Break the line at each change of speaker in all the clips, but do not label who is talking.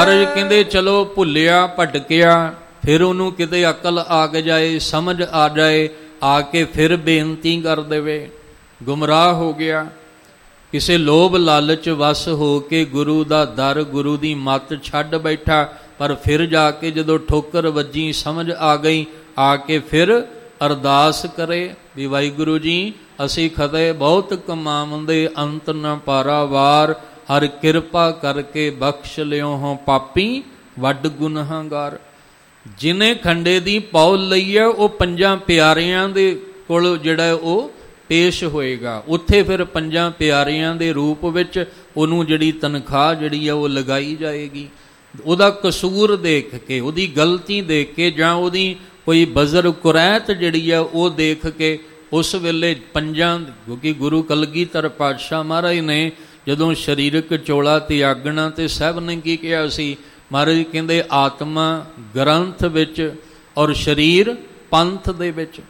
महाराज कहते चलो भुलिया भटकिया, फिर उन्होंने किते अकल आ जाए, समझ आ जाए, आके फिर बेनती कर देवे, गुमराह हो गया, किसी लोभ लालच वस हो के गुरु दा दर गुरु दी मत छड्ड बैठा, पर फिर जाके जदों ठोकर वजी समझ आ गई, आके फिर अरदास करे भी वाहिगुरु जी असी खते बहुत कमावंदे अंत न पारावार, हर किरपा करके बख्श लियो हों पापी वड गुनाहगार। जिन्हें खंडे दी पौल लई है वो पंजां प्यारियां दे कोल जिहड़ा वो पेश होएगा, उत्थे फिर पंजां प्यारियां दे रूप विच उहनूं जिहड़ी तनख्वाह जिहड़ी है वो लगाई जाएगी। उहदा कसूर देख के, उहदी गलती देख के, जां उहदी कोई बजर कुरैत जिहड़ी है वो देख के उस वेले पंजां, क्योंकि गुरु कलगीधर पातशाह महाराज ने जदों शरीरक चोला त्यागना ते साहब ने की कहा सी, महाराज कहंदे आत्मा ग्रंथ विच और शरीर पंथ दे विच,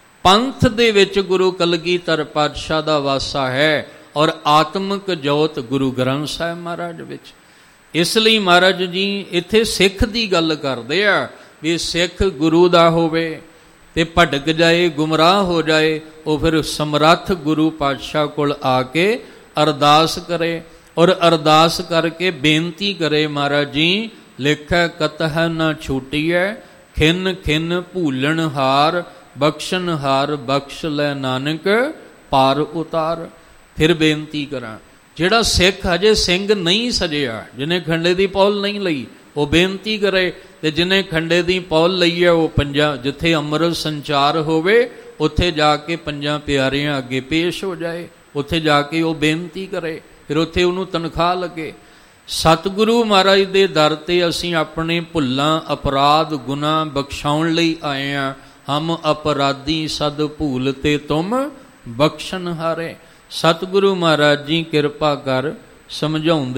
पंथ दे विच गुरु कलगीधर पातशाह दा वासा है और आत्मक जोत गुरु ग्रंथ साहिब महाराज विच। इसलिए महाराज जी इत्थे सिख दी गल करदे आ भी सिख गुरु दा होवे ते भटक जाए, गुमराह हो जाए, वो फिर समर्थ गुरु पातशाह कोल आके अरदास करे और अरदास करके बेनती करे, महाराज जी लिखै कतह न छूटिए, खिन खिन भूलन हार, बख्शन हार बख्श लै नानक पार उतार। फिर बेनती करा, जिहड़ा सिख अजे सिंह नहीं सजिया, जिन्हें खंडे दी पौल नहीं लई, वो बेनती करे, ते जिन्हें खंडे दी पौल लई है वो पंजां जिथे अमृत संचार होवे उत्थे जाके पंजां प्यारियां अगे पेश हो जाए, उत्थे जाके वो बेनती करे, फिर उत्थे उन्होंने तनख्वाह लगे। सतगुरु महाराज दे दर ते असीं अपने भुल्लां अपराध गुनाह बख्शाउण लई आए हैं। हम अपराधी सद भूल ते तुम बख्शन हारे। सतगुरु महाराज जी किरपा कर समझाउंदे